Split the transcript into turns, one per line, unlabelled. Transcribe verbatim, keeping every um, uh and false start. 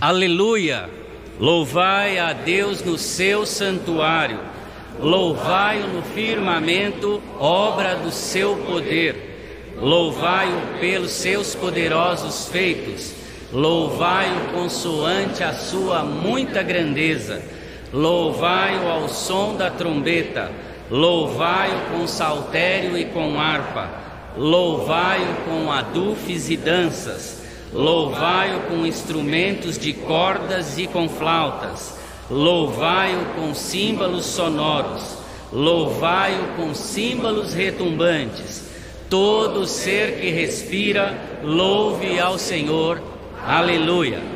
Aleluia! Louvai a Deus no seu santuário, louvai-o no firmamento, obra do seu poder. Louvai-o pelos seus poderosos feitos, louvai-o consoante a sua muita grandeza. Louvai-o ao som da trombeta, louvai-o com saltério e com harpa, louvai-o com adufes e danças, louvai-o com instrumentos de cordas e com flautas, louvai-o com símbolos sonoros, louvai-o com símbolos retumbantes. Todo ser que respira, louve ao Senhor. Aleluia!